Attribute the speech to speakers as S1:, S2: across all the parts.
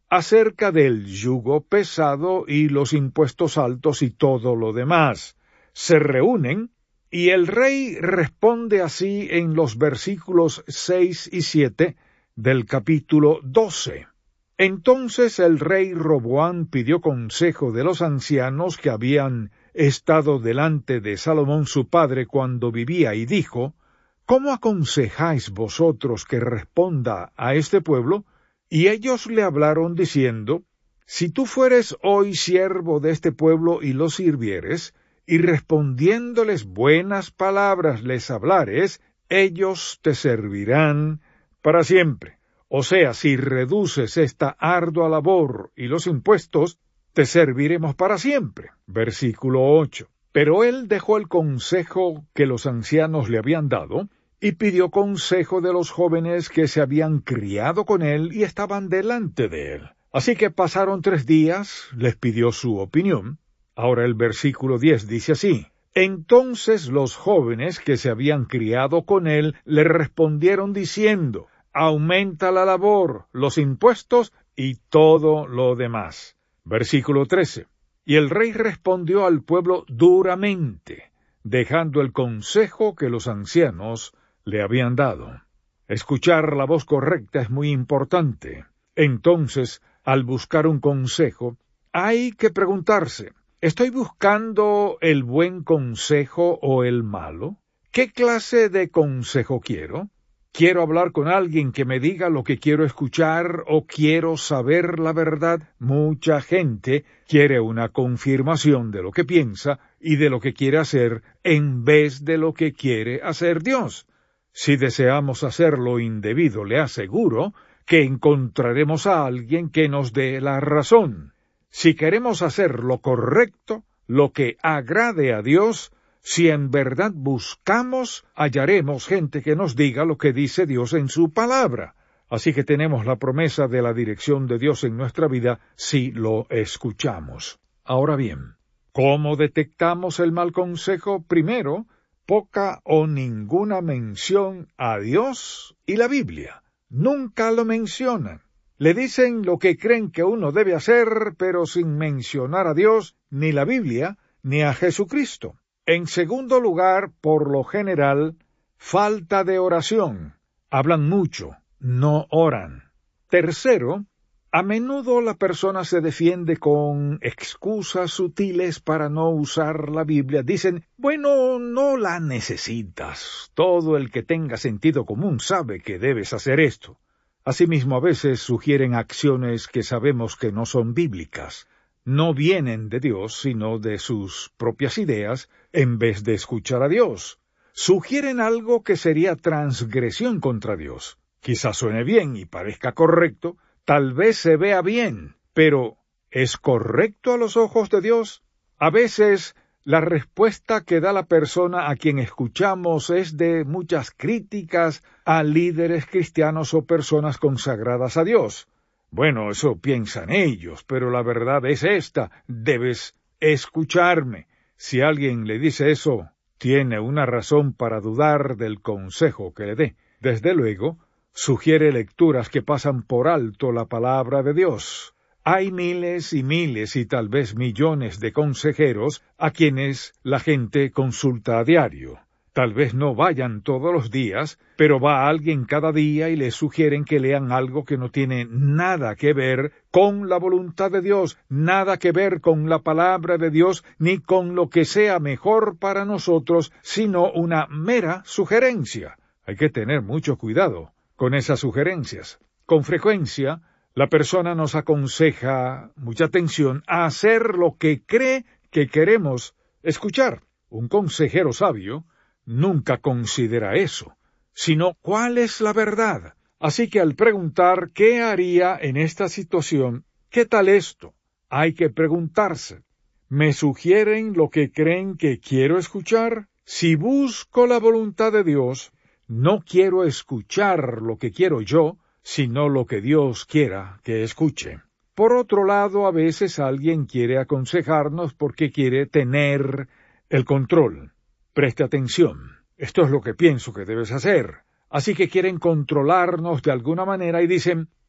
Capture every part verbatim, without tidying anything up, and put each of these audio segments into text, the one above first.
S1: acerca del yugo pesado y los impuestos altos y todo lo demás. Se reúnen y el rey responde así en los versículos seis y siete del capítulo doce. Entonces el rey Roboam pidió consejo de los ancianos que habían estado delante de Salomón su padre cuando vivía, y dijo: ¿Cómo aconsejáis vosotros que responda a este pueblo? Y ellos le hablaron diciendo: Si tú fueres hoy siervo de este pueblo y los sirvieres, y respondiéndoles buenas palabras les hablares, ellos te servirán para siempre. O sea, si reduces esta ardua labor y los impuestos, te serviremos para siempre. Versículo ocho. Pero él dejó el consejo que los ancianos le habían dado, y pidió consejo de los jóvenes que se habían criado con él y estaban delante de él. Así que pasaron tres días, les pidió su opinión. Ahora el versículo diez dice así: Entonces los jóvenes que se habían criado con él le respondieron diciendo: Aumenta la labor, los impuestos y todo lo demás. Versículo trece. Y el rey respondió al pueblo duramente, dejando el consejo que los ancianos le habían dado. Escuchar la voz correcta es muy importante. Entonces, al buscar un consejo, hay que preguntarse: ¿estoy buscando el buen consejo o el malo? ¿Qué clase de consejo quiero? ¿Quiero hablar con alguien que me diga lo que quiero escuchar o quiero saber la verdad? Mucha gente quiere una confirmación de lo que piensa y de lo que quiere hacer en vez de lo que quiere hacer Dios. Si deseamos hacer lo indebido, le aseguro que encontraremos a alguien que nos dé la razón. Si queremos hacer lo correcto, lo que agrade a Dios, si en verdad buscamos, hallaremos gente que nos diga lo que dice Dios en su palabra. Así que tenemos la promesa de la dirección de Dios en nuestra vida si lo escuchamos. Ahora bien, ¿cómo detectamos el mal consejo? Primero, poca o ninguna mención a Dios y la Biblia. Nunca lo mencionan. Le dicen lo que creen que uno debe hacer, pero sin mencionar a Dios, ni la Biblia, ni a Jesucristo. En segundo lugar, por lo general, falta de oración. Hablan mucho, no oran. Tercero, a menudo la persona se defiende con excusas sutiles para no usar la Biblia. Dicen: bueno, no la necesitas. Todo el que tenga sentido común sabe que debes hacer esto. Asimismo, a veces sugieren acciones que sabemos que no son bíblicas. No vienen de Dios, sino de sus propias ideas, en vez de escuchar a Dios. Sugieren algo que sería transgresión contra Dios. Quizás suene bien y parezca correcto, tal vez se vea bien, pero ¿es correcto a los ojos de Dios? A veces la respuesta que da la persona a quien escuchamos es de muchas críticas a líderes cristianos o personas consagradas a Dios. Bueno, eso piensan ellos, pero la verdad es esta: debes escucharme. Si alguien le dice eso, tiene una razón para dudar del consejo que le dé. Desde luego, sugiere lecturas que pasan por alto la palabra de Dios. Hay miles y miles y tal vez millones de consejeros a quienes la gente consulta a diario. Tal vez no vayan todos los días, pero va alguien cada día y les sugieren que lean algo que no tiene nada que ver con la voluntad de Dios, nada que ver con la palabra de Dios, ni con lo que sea mejor para nosotros, sino una mera sugerencia. Hay que tener mucho cuidado con esas sugerencias. Con frecuencia, la persona nos aconseja, mucha atención, a hacer lo que cree que queremos escuchar. Un consejero sabio nunca considera eso, sino cuál es la verdad. Así que al preguntar qué haría en esta situación, ¿qué tal esto? Hay que preguntarse: ¿me sugieren lo que creen que quiero escuchar? Si busco la voluntad de Dios, no quiero escuchar lo que quiero yo, sino lo que Dios quiera que escuche. Por otro lado, a veces alguien quiere aconsejarnos porque quiere tener el control. Preste atención, esto es lo que pienso que debes hacer. Así que quieren controlarnos de alguna manera y dicen: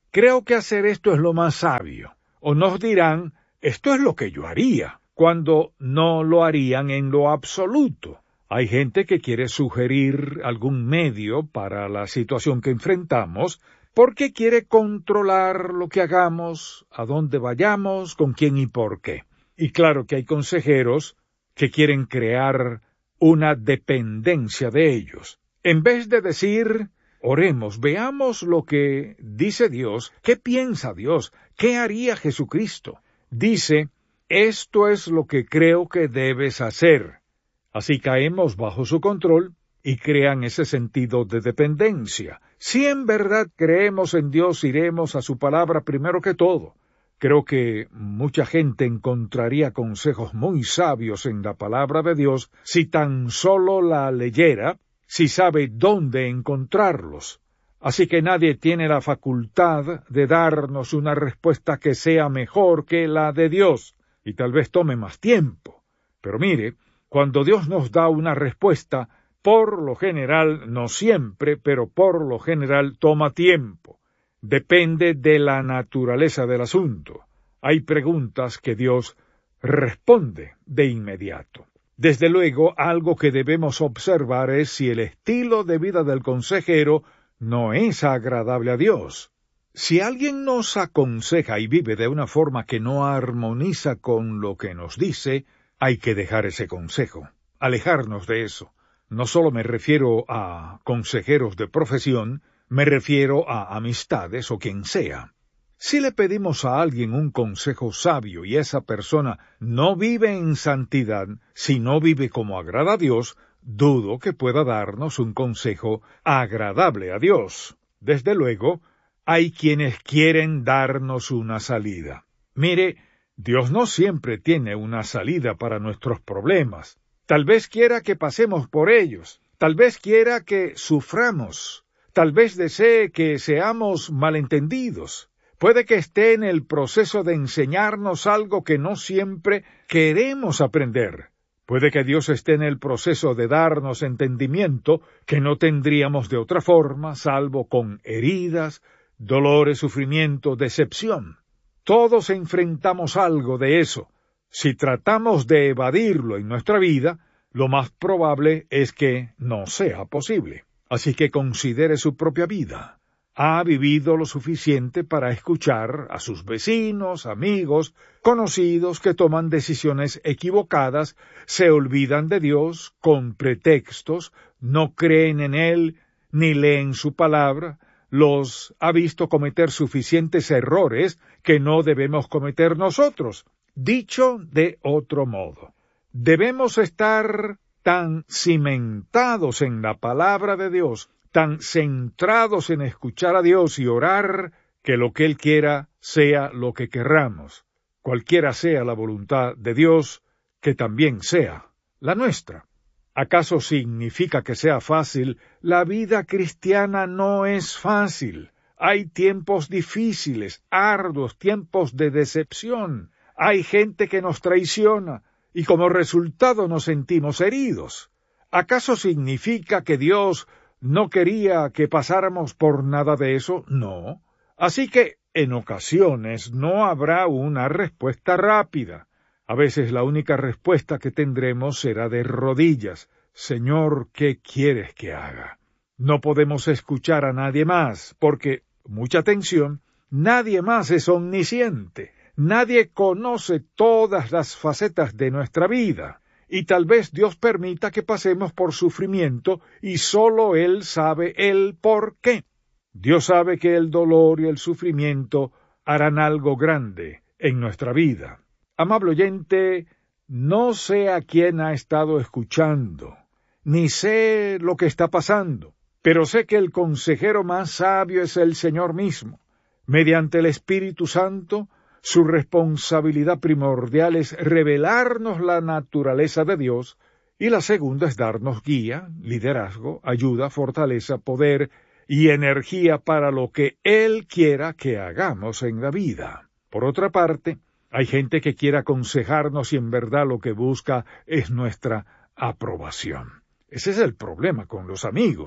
S1: creo que hacer esto es lo más sabio. O nos dirán, esto es lo que yo haría, cuando no lo harían en lo absoluto. Hay gente que quiere sugerir algún medio para la situación que enfrentamos, porque quiere controlar lo que hagamos, a dónde vayamos, con quién y por qué. Y claro que hay consejeros que quieren crear una dependencia de ellos. En vez de decir, oremos, veamos lo que dice Dios, qué piensa Dios, qué haría Jesucristo. Dice, esto es lo que creo que debes hacer. Así caemos bajo su control y crean ese sentido de dependencia. Si en verdad creemos en Dios, iremos a su palabra primero que todo. Creo que mucha gente encontraría consejos muy sabios en la palabra de Dios si tan solo la leyera, si sabe dónde encontrarlos. Así que nadie tiene la facultad de darnos una respuesta que sea mejor que la de Dios, y tal vez tome más tiempo. Pero mire, cuando Dios nos da una respuesta, por lo general, no siempre, pero por lo general toma tiempo. Depende de la naturaleza del asunto. Hay preguntas que Dios responde de inmediato. Desde luego, algo que debemos observar es si el estilo de vida del consejero no es agradable a Dios. Si alguien nos aconseja y vive de una forma que no armoniza con lo que nos dice, hay que dejar ese consejo, alejarnos de eso. No solo me refiero a consejeros de profesión, me refiero a amistades o quien sea. Si le pedimos a alguien un consejo sabio y esa persona no vive en santidad, si no vive como agrada a Dios, dudo que pueda darnos un consejo agradable a Dios. Desde luego, hay quienes quieren darnos una salida. Mire, Dios no siempre tiene una salida para nuestros problemas. Tal vez quiera que pasemos por ellos, tal vez quiera que suframos, tal vez desee que seamos malentendidos. Puede que esté en el proceso de enseñarnos algo que no siempre queremos aprender. Puede que Dios esté en el proceso de darnos entendimiento que no tendríamos de otra forma, salvo con heridas, dolores, sufrimiento, decepción. Todos enfrentamos algo de eso. Si tratamos de evadirlo en nuestra vida, lo más probable es que no sea posible. Así que considere su propia vida. Ha vivido lo suficiente para escuchar a sus vecinos, amigos, conocidos que toman decisiones equivocadas, se olvidan de Dios con pretextos, no creen en Él, ni leen su palabra, los ha visto cometer suficientes errores que no debemos cometer nosotros. Dicho de otro modo, debemos estar tan cimentados en la palabra de Dios, tan centrados en escuchar a Dios y orar, que lo que Él quiera sea lo que querramos. Cualquiera sea la voluntad de Dios, que también sea la nuestra. ¿Acaso significa que sea fácil? La vida cristiana no es fácil. Hay tiempos difíciles, arduos, tiempos de decepción. Hay gente que nos traiciona, y como resultado nos sentimos heridos. ¿Acaso significa que Dios no quería que pasáramos por nada de eso? No. Así que, en ocasiones, no habrá una respuesta rápida. A veces la única respuesta que tendremos será de rodillas. Señor, ¿qué quieres que haga? No podemos escuchar a nadie más, porque, mucha atención, nadie más es omnisciente. Nadie conoce todas las facetas de nuestra vida. Y tal vez Dios permita que pasemos por sufrimiento y solo Él sabe el por qué. Dios sabe que el dolor y el sufrimiento harán algo grande en nuestra vida. Amable oyente, no sé a quién ha estado escuchando, ni sé lo que está pasando, pero sé que el consejero más sabio es el Señor mismo. Mediante el Espíritu Santo, su responsabilidad primordial es revelarnos la naturaleza de Dios, y la segunda es darnos guía, liderazgo, ayuda, fortaleza, poder y energía para lo que Él quiera que hagamos en la vida. Por otra parte, hay gente que quiere aconsejarnos y en verdad lo que busca es nuestra aprobación. Ese es el problema con los amigos.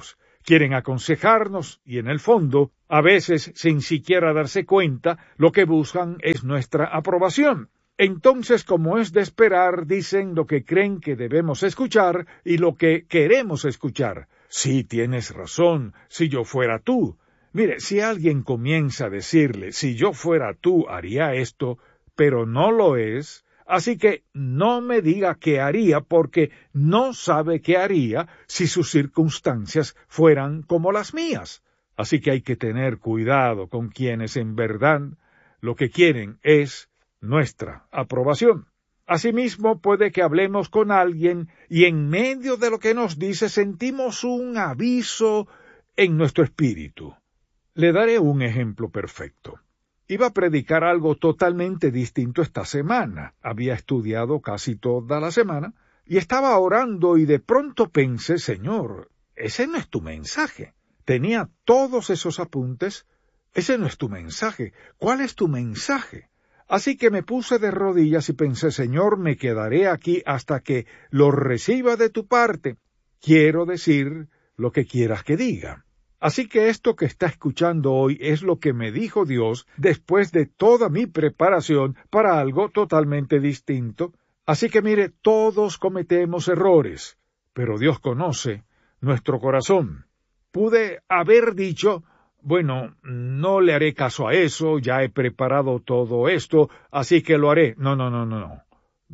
S1: quieren aconsejarnos y en el fondo, a veces sin siquiera darse cuenta, lo que buscan es nuestra aprobación. Entonces, como es de esperar, dicen lo que creen que debemos escuchar y lo que queremos escuchar. Sí, tienes razón, si yo fuera tú. Mire, si alguien comienza a decirle, si yo fuera tú haría esto, pero no lo es, así que no me diga qué haría porque no sabe qué haría si sus circunstancias fueran como las mías. Así que hay que tener cuidado con quienes en verdad lo que quieren es nuestra aprobación. Asimismo, puede que hablemos con alguien y en medio de lo que nos dice sentimos un aviso en nuestro espíritu. Le daré un ejemplo perfecto. Iba a predicar algo totalmente distinto esta semana. Había estudiado casi toda la semana y estaba orando y de pronto pensé, Señor, ese no es tu mensaje. Tenía todos esos apuntes. Ese no es tu mensaje. ¿Cuál es tu mensaje? Así que me puse de rodillas y pensé, Señor, me quedaré aquí hasta que lo reciba de tu parte. Quiero decir lo que quieras que diga. Así que esto que está escuchando hoy es lo que me dijo Dios después de toda mi preparación para algo totalmente distinto. Así que mire, todos cometemos errores, pero Dios conoce nuestro corazón. Pude haber dicho, bueno, no le haré caso a eso, ya he preparado todo esto, así que lo haré. No, no, no, no, no.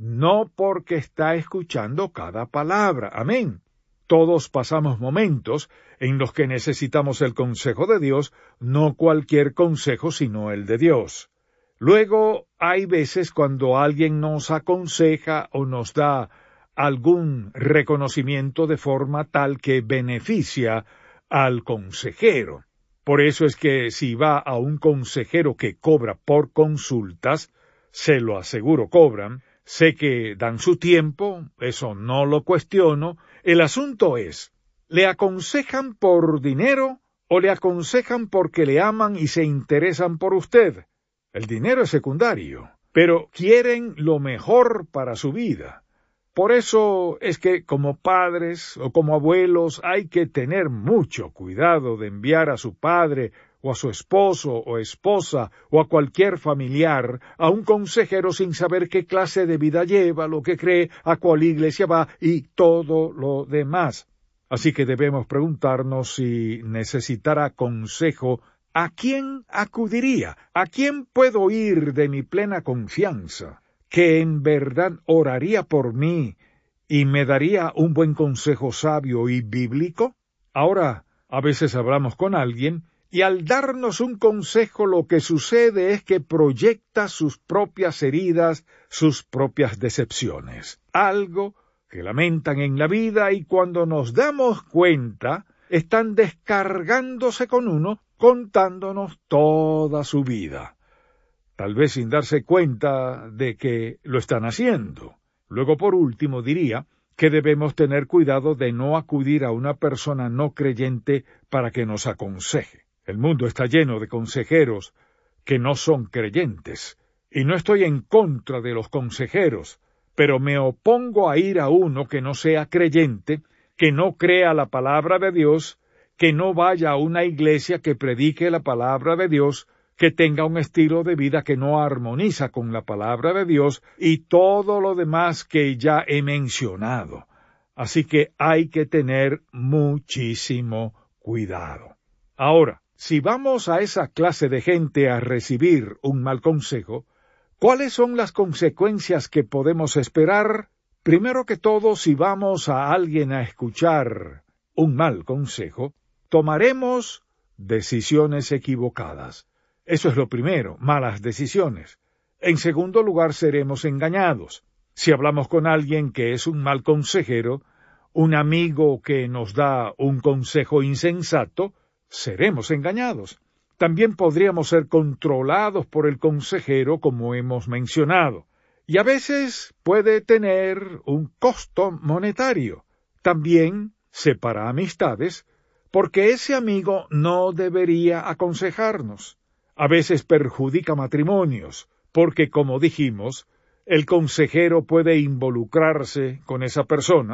S1: No porque está escuchando cada palabra. Amén. Todos pasamos momentos en los que necesitamos el consejo de Dios, no cualquier consejo sino el de Dios. Luego hay veces cuando alguien nos aconseja o nos da algún reconocimiento de forma tal que beneficia al consejero. Por eso es que si va a un consejero que cobra por consultas, se lo aseguro cobran, sé que dan su tiempo, eso no lo cuestiono. El asunto es, ¿le aconsejan por dinero o le aconsejan porque le aman y se interesan por usted? El dinero es secundario, pero quieren lo mejor para su vida. Por eso es que como padres o como abuelos hay que tener mucho cuidado de enviar a su padre o a su esposo o esposa o a cualquier familiar a un consejero sin saber qué clase de vida lleva, lo que cree, a cuál iglesia va y todo lo demás. Así que debemos preguntarnos si necesitara consejo, ¿a quién acudiría? ¿A quién puedo ir de mi plena confianza, que en verdad oraría por mí y me daría un buen consejo sabio y bíblico? Ahora, a veces hablamos con alguien y al darnos un consejo lo que sucede es que proyecta sus propias heridas, sus propias decepciones, algo que lamentan en la vida y cuando nos damos cuenta están descargándose con uno, contándonos toda su vida, tal vez sin darse cuenta de que lo están haciendo. Luego, por último, diría que debemos tener cuidado de no acudir a una persona no creyente para que nos aconseje. El mundo está lleno de consejeros que no son creyentes, y no estoy en contra de los consejeros, pero me opongo a ir a uno que no sea creyente, que no crea la palabra de Dios, que no vaya a una iglesia que predique la palabra de Dios, que tenga un estilo de vida que no armoniza con la palabra de Dios y todo lo demás que ya he mencionado. Así que hay que tener muchísimo cuidado. Ahora, si vamos a esa clase de gente a recibir un mal consejo, ¿cuáles son las consecuencias que podemos esperar? Primero que todo, si vamos a alguien a escuchar un mal consejo, tomaremos decisiones equivocadas. Eso es lo primero, malas decisiones. En segundo lugar, seremos engañados. Si hablamos con alguien que es un mal consejero, un amigo que nos da un consejo insensato, seremos engañados. También podríamos ser controlados por el consejero, como hemos mencionado. Y a veces puede tener un costo monetario. También separa amistades, porque ese amigo no debería aconsejarnos. A veces perjudica matrimonios, porque, como dijimos, el consejero puede involucrarse con esa persona,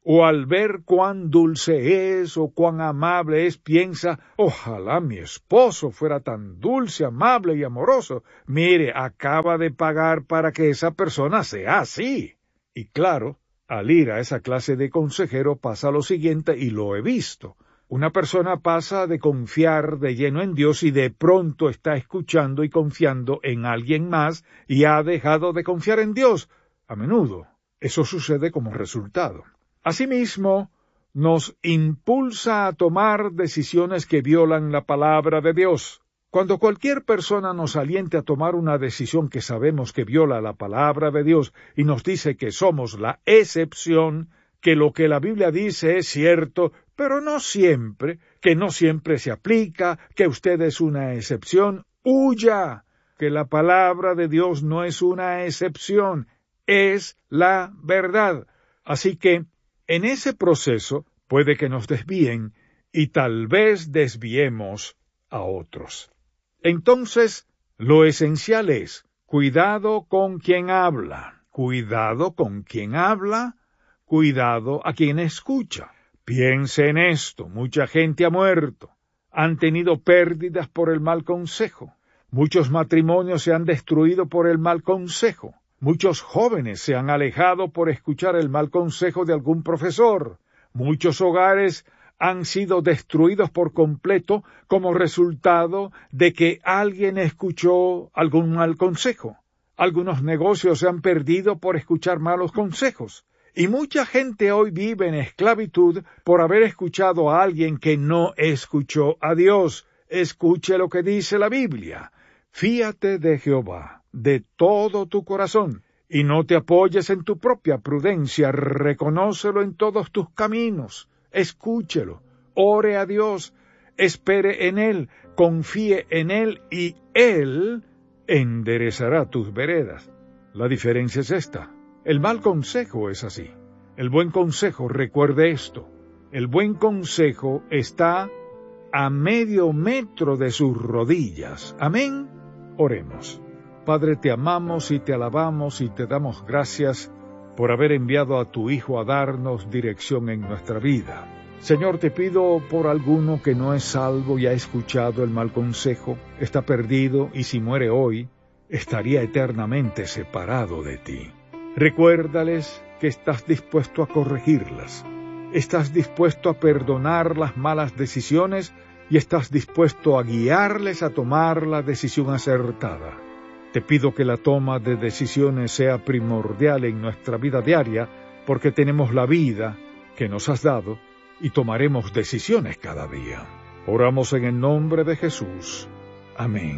S1: o al ver cuán dulce es o cuán amable es, piensa, ojalá mi esposo fuera tan dulce, amable y amoroso. Mire, acaba de pagar para que esa persona sea así. Y claro, al ir a esa clase de consejero pasa lo siguiente, y lo he visto. Una persona pasa de confiar de lleno en Dios y de pronto está escuchando y confiando en alguien más y ha dejado de confiar en Dios. A menudo, eso sucede como resultado. Asimismo, nos impulsa a tomar decisiones que violan la palabra de Dios. Cuando cualquier persona nos aliente a tomar una decisión que sabemos que viola la palabra de Dios y nos dice que somos la excepción, que lo que la Biblia dice es cierto, pero no siempre, que no siempre se aplica, que usted es una excepción, huya, que la palabra de Dios no es una excepción, es la verdad. Así que, en ese proceso puede que nos desvíen y tal vez desviemos a otros. Entonces, lo esencial es, cuidado con quien habla, cuidado con quien habla, cuidado a quien escucha. Piense en esto, mucha gente ha muerto, han tenido pérdidas por el mal consejo, muchos matrimonios se han destruido por el mal consejo, muchos jóvenes se han alejado por escuchar el mal consejo de algún profesor, muchos hogares han sido destruidos por completo como resultado de que alguien escuchó algún mal consejo. Algunos negocios se han perdido por escuchar malos consejos. Y mucha gente hoy vive en esclavitud por haber escuchado a alguien que no escuchó a Dios. Escuche lo que dice la Biblia. Fíate de Jehová de todo tu corazón, y no te apoyes en tu propia prudencia. Reconócelo en todos tus caminos. Escúchelo, ore a Dios, espere en Él, confíe en Él, y Él enderezará tus veredas. La diferencia es esta. El mal consejo es así. El buen consejo, recuerde esto, el buen consejo está a medio metro de sus rodillas. Amén. Oremos. Padre, te amamos y te alabamos y te damos gracias por haber enviado a tu Hijo a darnos dirección en nuestra vida. Señor, te pido por alguno que no es salvo y ha escuchado el mal consejo, está perdido y si muere hoy, estaría eternamente separado de ti. Recuérdales que estás dispuesto a corregirlas, estás dispuesto a perdonar las malas decisiones y estás dispuesto a guiarles a tomar la decisión acertada. Te pido que la toma de decisiones sea primordial en nuestra vida diaria, porque tenemos la vida que nos has dado y tomaremos decisiones cada día. Oramos en el nombre de Jesús. Amén.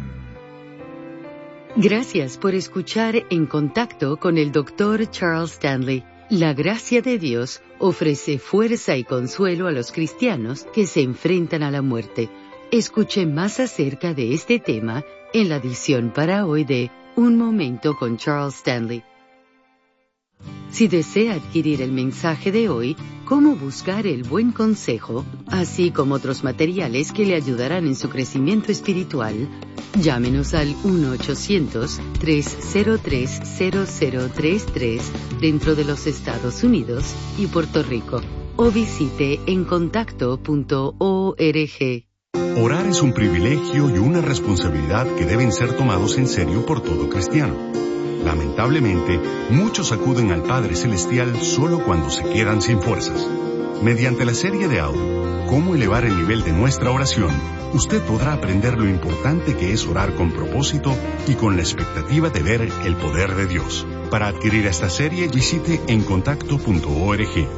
S2: Gracias por escuchar En Contacto con el doctor Charles Stanley. La gracia de Dios ofrece fuerza y consuelo a los cristianos que se enfrentan a la muerte. Escuche más acerca de este tema en la edición para hoy de Un Momento con Charles Stanley. Si desea adquirir el mensaje de hoy, Cómo buscar el buen consejo, así como otros materiales que le ayudarán en su crecimiento espiritual, llámenos al uno ochocientos, tres cero tres, cero cero tres tres dentro de los Estados Unidos y Puerto Rico, o visite en contacto punto org.
S3: Orar es un privilegio y una responsabilidad que deben ser tomados en serio por todo cristiano. Lamentablemente, muchos acuden al Padre Celestial solo cuando se quedan sin fuerzas. Mediante la serie de audio, Cómo elevar el nivel de nuestra oración, usted podrá aprender lo importante que es orar con propósito y con la expectativa de ver el poder de Dios. Para adquirir esta serie, visite en contacto punto org.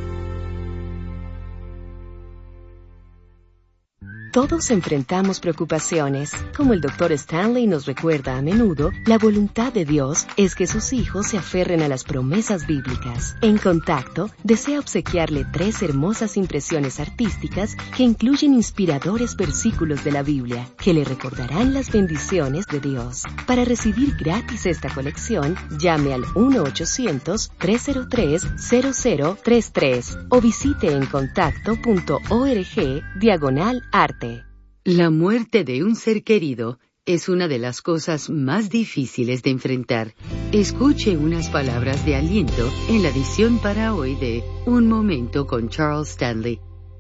S4: Todos enfrentamos preocupaciones. Como el doctor Stanley nos recuerda a menudo, la voluntad de Dios es que sus hijos se aferren a las promesas bíblicas. En Contacto, desea obsequiarle tres hermosas impresiones artísticas que incluyen inspiradores versículos de la Biblia, que le recordarán las bendiciones de Dios. Para recibir gratis esta colección, llame al uno ochocientos, tres cero tres, cero cero tres tres o visite en contacto punto org diagonal arte.
S2: La muerte de un ser querido es una de las cosas más difíciles de enfrentar. Escuche unas palabras de aliento en la edición para hoy de Un Momento con Charles Stanley.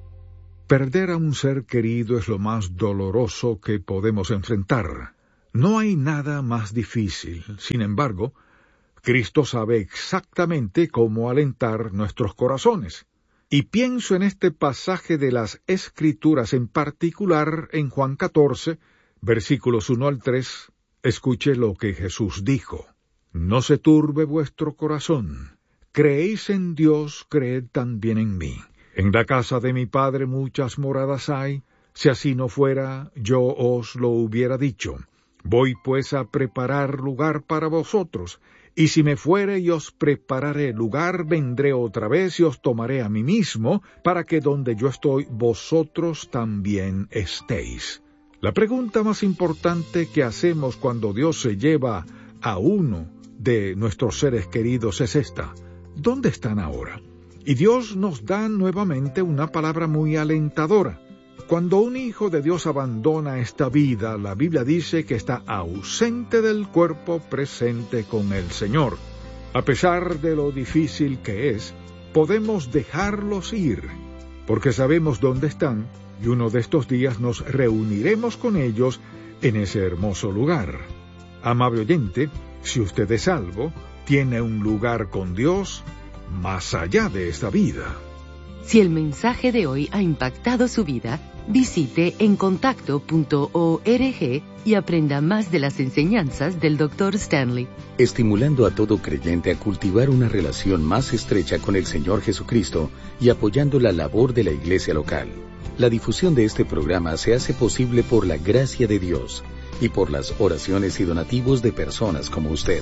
S1: Perder a un ser querido es lo más doloroso que podemos enfrentar. No hay nada más difícil. Sin embargo, Cristo sabe exactamente cómo alentar nuestros corazones. Y pienso en este pasaje de las Escrituras, en particular en Juan catorce, versículos uno al tres. Escuche lo que Jesús dijo. No se turbe vuestro corazón. Creéis en Dios, creed también en mí. En la casa de mi Padre muchas moradas hay. Si así no fuera, yo os lo hubiera dicho. Voy pues a preparar lugar para vosotros. Y si me fuere y os prepararé lugar, vendré otra vez y os tomaré a mí mismo, para que donde yo estoy, vosotros también estéis. La pregunta más importante que hacemos cuando Dios se lleva a uno de nuestros seres queridos es esta: ¿dónde están ahora? Y Dios nos da nuevamente una palabra muy alentadora. Cuando un hijo de Dios abandona esta vida, la Biblia dice que está ausente del cuerpo, presente con el Señor. A pesar de lo difícil que es, podemos dejarlos ir, porque sabemos dónde están, y uno de estos días nos reuniremos con ellos en ese hermoso lugar. Amable oyente, si usted es salvo, tiene un lugar con Dios más allá de esta vida.
S2: Si el mensaje de hoy ha impactado su vida, visite encontacto punto org y aprenda más de las enseñanzas del doctor Stanley.
S5: Estimulando a todo creyente a cultivar una relación más estrecha con el Señor Jesucristo y apoyando la labor de la iglesia local. La difusión de este programa se hace posible por la gracia de Dios y por las oraciones y donativos de personas como usted.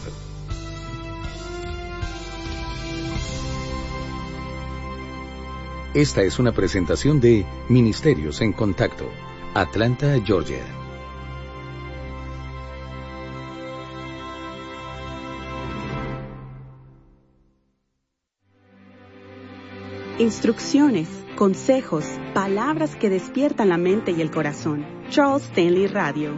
S5: Esta es una presentación de Ministerios en Contacto, Atlanta, Georgia.
S6: Instrucciones, consejos, palabras que despiertan la mente y el corazón. Charles Stanley Radio.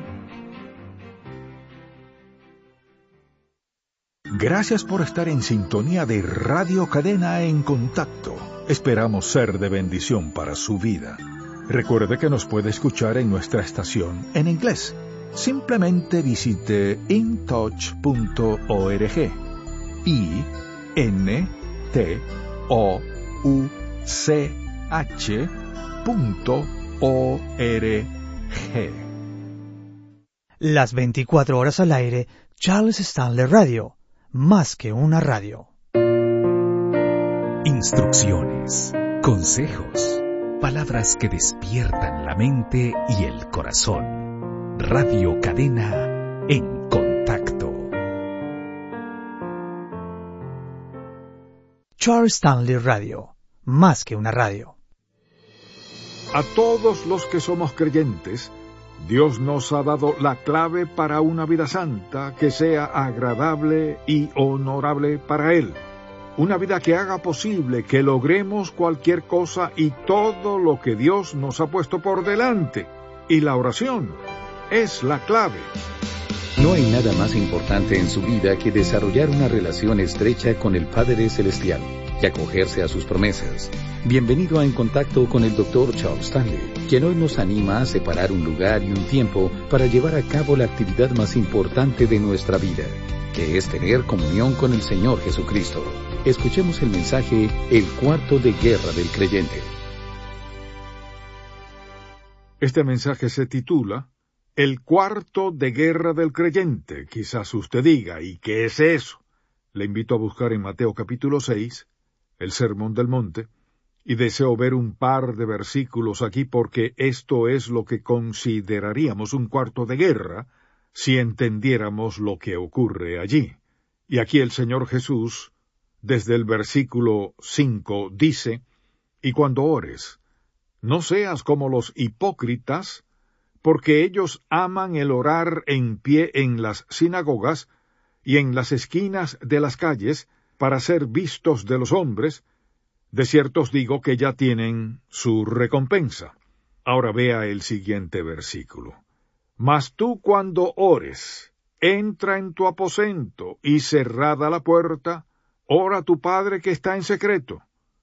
S1: Gracias por estar en sintonía de Radio Cadena en Contacto. Esperamos ser de bendición para su vida. Recuerde que nos puede escuchar en nuestra estación en inglés. Simplemente visite in touch punto org. I N T O U C H punto O R G.
S7: Las veinticuatro horas al aire, Charles Stanley Radio. Más que una radio.
S8: Instrucciones, consejos, palabras que despiertan la mente y el corazón. Radio Cadena en Contacto.
S7: Charles Stanley Radio. Más que una radio.
S1: A todos los que somos creyentes, Dios nos ha dado la clave para una vida santa que sea agradable y honorable para Él. Una vida que haga posible que logremos cualquier cosa y todo lo que Dios nos ha puesto por delante. Y la oración es la clave.
S5: No hay nada más importante en su vida que desarrollar una relación estrecha con el Padre Celestial y acogerse a sus promesas. Bienvenido a En Contacto con el doctor Charles Stanley, quien hoy nos anima a separar un lugar y un tiempo para llevar a cabo la actividad más importante de nuestra vida, que es tener comunión con el Señor Jesucristo. Escuchemos el mensaje El cuarto de guerra del creyente.
S1: Este mensaje se titula El cuarto de guerra del creyente. Quizás usted diga, ¿y qué es eso? Le invito a buscar en Mateo capítulo seis, el Sermón del Monte, y deseo ver un par de versículos aquí porque esto es lo que consideraríamos un cuarto de guerra si entendiéramos lo que ocurre allí. Y aquí el Señor Jesús, desde el versículo cinco, dice, «Y cuando ores, no seas como los hipócritas, porque ellos aman el orar en pie en las sinagogas y en las esquinas de las calles para ser vistos de los hombres. De cierto os digo que ya tienen su recompensa». Ahora vea el siguiente versículo. Mas tú cuando ores, entra en tu aposento y cerrada la puerta, ora a tu Padre que está en secreto,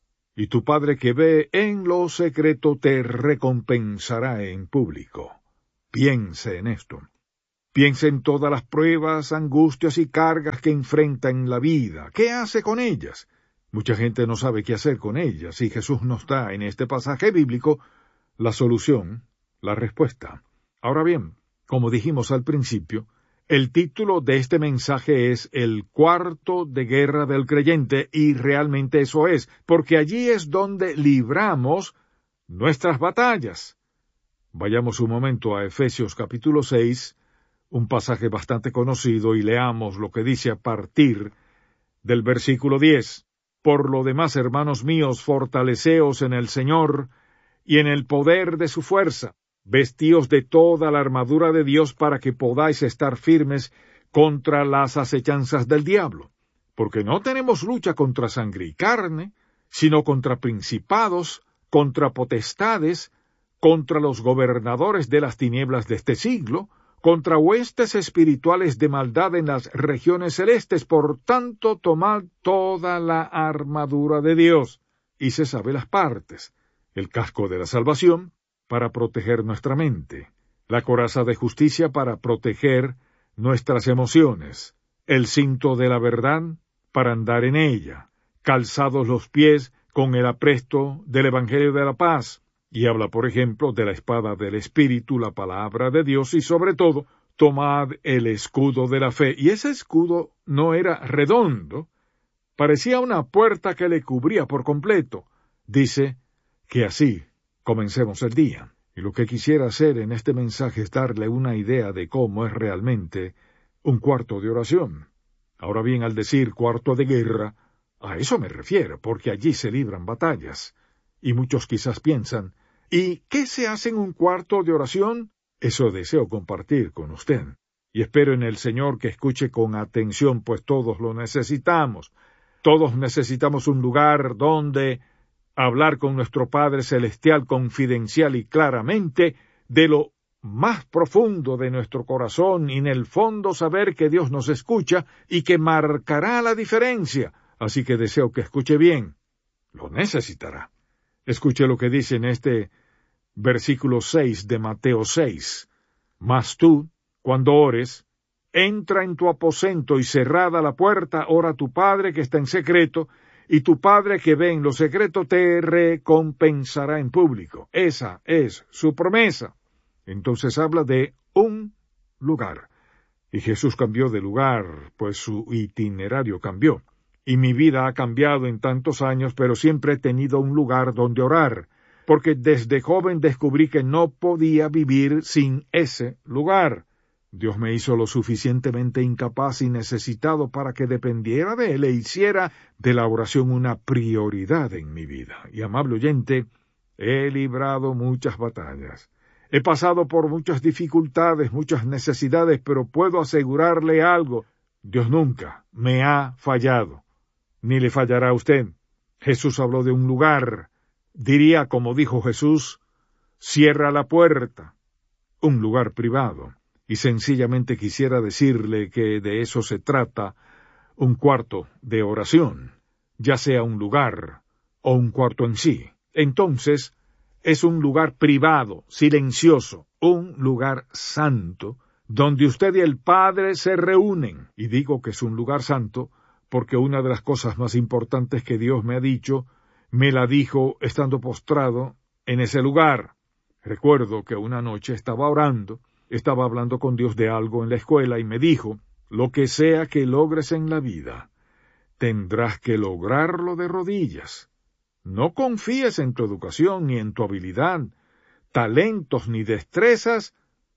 S1: y tu Padre que ve en lo secreto te recompensará en público. Piense en esto. Piense en todas las pruebas, angustias y cargas que enfrenta en la vida. ¿Qué hace con ellas? Mucha gente no sabe qué hacer con ellas, y Jesús nos da en este pasaje bíblico la solución, la respuesta. Ahora bien, como dijimos al principio, el título de este mensaje es El cuarto de guerra del creyente, y realmente eso es, porque allí es donde libramos nuestras batallas. Vayamos un momento a Efesios capítulo seis, un pasaje bastante conocido, y leamos lo que dice a partir del versículo diez. Por lo demás, hermanos míos, fortaleceos en el Señor y en el poder de su fuerza. Vestíos de toda la armadura de Dios para que podáis estar firmes contra las acechanzas del diablo. Porque no tenemos lucha contra sangre y carne, sino contra principados, contra potestades, contra los gobernadores de las tinieblas de este siglo, contra huestes espirituales de maldad en las regiones celestes. Por tanto, tomad toda la armadura de Dios. Y se sabe las partes: el casco de la salvación, para proteger nuestra mente; la coraza de justicia, para proteger nuestras emociones; el cinto de la verdad, para andar en ella; calzados los pies con el apresto del Evangelio de la paz. Y habla, por ejemplo, de la espada del Espíritu, la palabra de Dios, y sobre todo, tomad el escudo de la fe. Y ese escudo no era redondo, parecía una puerta que le cubría por completo. Dice que así comencemos el día. Y lo que quisiera hacer en este mensaje es darle una idea de cómo es realmente un cuarto de oración. Ahora bien, al decir cuarto de guerra, a eso me refiero, porque allí se libran batallas. Y muchos quizás piensan, ¿y qué se hace en un cuarto de oración? Eso deseo compartir con usted. Y espero en el Señor que escuche con atención, pues todos lo necesitamos. Todos necesitamos un lugar donde hablar con nuestro Padre Celestial confidencial y claramente de lo más profundo de nuestro corazón, y en el fondo saber que Dios nos escucha y que marcará la diferencia. Así que deseo que escuche bien. Lo necesitará. Escuche lo que dice en este versículo seis de Mateo seis. Mas tú, cuando ores, entra en tu aposento y cerrada la puerta, ora a tu Padre que está en secreto, y tu Padre que ve en lo secreto te recompensará en público. Esa es su promesa. Entonces habla de un lugar. Y Jesús cambió de lugar, pues su itinerario cambió. Y mi vida ha cambiado en tantos años, pero siempre he tenido un lugar donde orar, porque desde joven descubrí que no podía vivir sin ese lugar. Dios me hizo lo suficientemente incapaz y necesitado para que dependiera de Él e hiciera de la oración una prioridad en mi vida. Y, amable oyente, he librado muchas batallas. He pasado por muchas dificultades, muchas necesidades, pero puedo asegurarle algo: Dios nunca me ha fallado, ni le fallará a usted. Jesús habló de un lugar. Diría, como dijo Jesús, cierra la puerta, un lugar privado. Y sencillamente quisiera decirle que de eso se trata un cuarto de oración, ya sea un lugar o un cuarto en sí. Entonces, es un lugar privado, silencioso, un lugar santo, donde usted y el Padre se reúnen. Y digo que es un lugar santo porque una de las cosas más importantes que Dios me ha dicho, me la dijo estando postrado en ese lugar. Recuerdo que una noche estaba orando, estaba hablando con Dios de algo en la escuela y me dijo: lo que sea que logres en la vida, tendrás que lograrlo de rodillas. No confíes en tu educación ni en tu habilidad, talentos ni destrezas,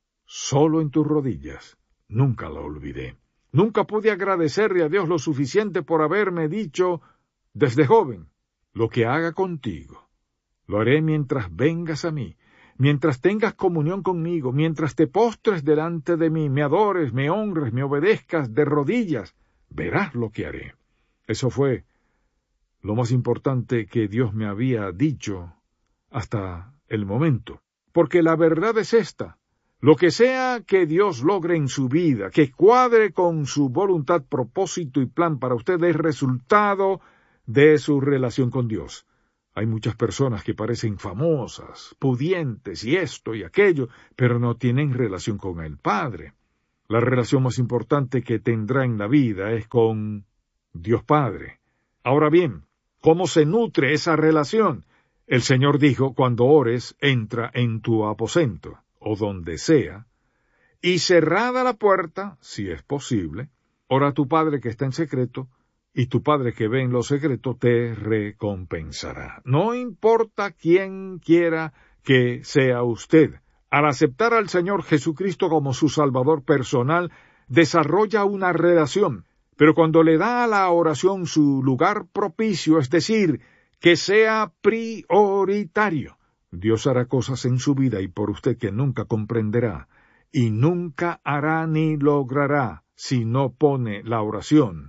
S1: solo en tus rodillas. Nunca la olvidé. Nunca pude agradecerle a Dios lo suficiente por haberme dicho desde joven: lo que haga contigo, lo haré mientras vengas a mí, mientras tengas comunión conmigo, mientras te postres delante de mí, me adores, me honres, me obedezcas de rodillas, verás lo que haré. Eso fue lo más importante que Dios me había dicho hasta el momento. Porque la verdad es esta: Lo que sea que Dios logre en su vida, que cuadre con su voluntad, propósito y plan para usted, es resultado de su relación con Dios. Hay muchas personas que parecen famosas, pudientes y esto y aquello, pero no tienen relación con el Padre. La relación más importante que tendrá en la vida es con Dios Padre. Ahora bien, ¿cómo se nutre esa relación? El Señor dijo, cuando ores, entra en tu aposento, o donde sea, y cerrada la puerta, si es posible, ora a tu Padre que está en secreto, y tu Padre que ve en lo secreto te recompensará. No importa quién quiera que sea usted. Al aceptar al Señor Jesucristo como su Salvador personal, desarrolla una relación, pero cuando le da a la oración su lugar propicio, es decir, que sea prioritario, Dios hará cosas en su vida y por usted que nunca comprenderá, y nunca hará ni logrará si no pone la oración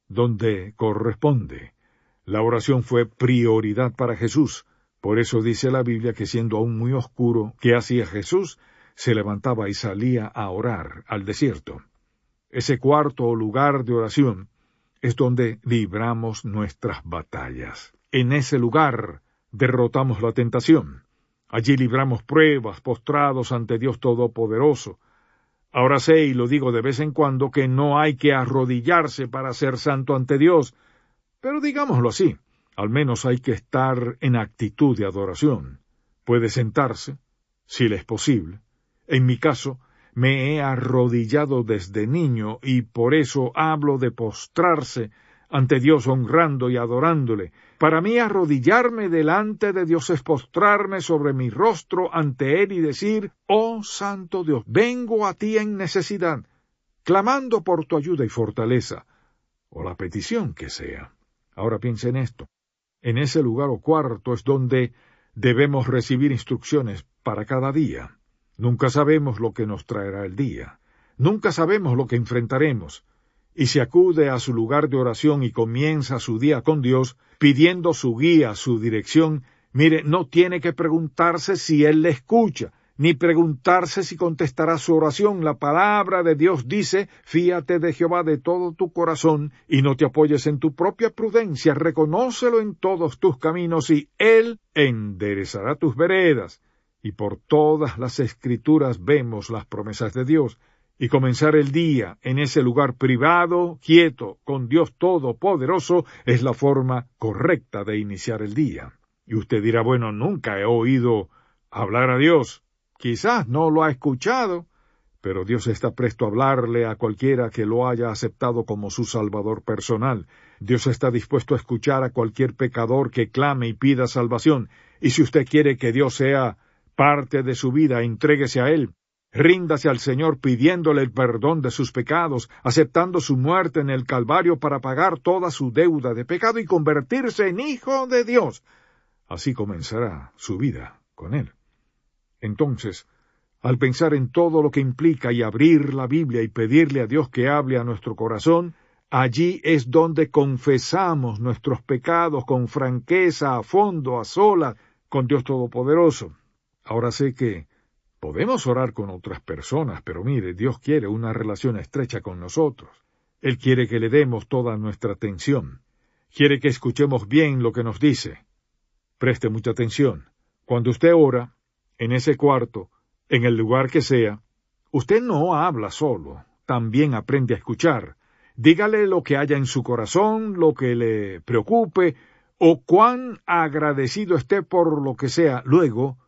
S1: donde corresponde. La oración fue prioridad para Jesús. Por eso dice la Biblia que siendo aún muy oscuro, ¿qué hacía Jesús? Se levantaba y salía a orar al desierto. Ese cuarto lugar de oración es donde libramos nuestras batallas. En ese lugar derrotamos la tentación. Allí libramos pruebas, postrados ante Dios Todopoderoso. Ahora sé, y lo digo de vez en cuando, que no hay que arrodillarse para ser santo ante Dios, pero digámoslo así, al menos hay que estar en actitud de adoración. Puede sentarse, si le es posible. En mi caso, me he arrodillado desde niño y por eso hablo de postrarse ante Dios honrando y adorándole. Para mí arrodillarme delante de Dios es postrarme sobre mi rostro ante Él y decir, oh Santo Dios, vengo a ti en necesidad, clamando por tu ayuda y fortaleza, o la petición que sea. Ahora piense en esto. En ese lugar o cuarto es donde debemos recibir instrucciones para cada día. Nunca sabemos lo que nos traerá el día. Nunca sabemos lo que enfrentaremos. Y si acude a su lugar de oración y comienza su día con Dios, pidiendo su guía, su dirección, mire, no tiene que preguntarse si Él le escucha, ni preguntarse si contestará su oración. La palabra de Dios dice, fíate de Jehová de todo tu corazón, y no te apoyes en tu propia prudencia, reconócelo en todos tus caminos, y Él enderezará tus veredas. Y por todas las Escrituras vemos las promesas de Dios. Y comenzar el día en ese lugar privado, quieto, con Dios Todopoderoso, es la forma correcta de iniciar el día. Y usted dirá, bueno, nunca he oído hablar a Dios. Quizás no lo ha escuchado, pero Dios está presto a hablarle a cualquiera que lo haya aceptado como su Salvador personal. Dios está dispuesto a escuchar a cualquier pecador que clame y pida salvación. Y si usted quiere que Dios sea parte de su vida, entréguese a Él. Ríndase al Señor pidiéndole el perdón de sus pecados, aceptando su muerte en el Calvario para pagar toda su deuda de pecado y convertirse en hijo de Dios. Así comenzará su vida con Él. Entonces, al pensar en todo lo que implica y abrir la Biblia y pedirle a Dios que hable a nuestro corazón, allí es donde confesamos nuestros pecados con franqueza, a fondo, a solas, con Dios Todopoderoso. Ahora sé que podemos orar con otras personas, pero mire, Dios quiere una relación estrecha con nosotros. Él quiere que le demos toda nuestra atención. Quiere que escuchemos bien lo que nos dice. Preste mucha atención. Cuando usted ora, en ese cuarto, en el lugar que sea, usted no habla solo, también aprende a escuchar. Dígale lo que haya en su corazón, lo que le preocupe, o cuán agradecido esté por lo que sea. Luego,